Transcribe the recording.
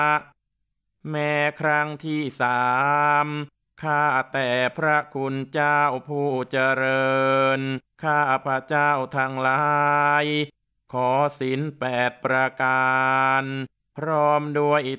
แม้ครั้งที่3ข้าแต่พระคุณเจ้าผู้เจริญข้าพระเจ้าทั้งหลายขอศีล8 ประการพร้อมด้วย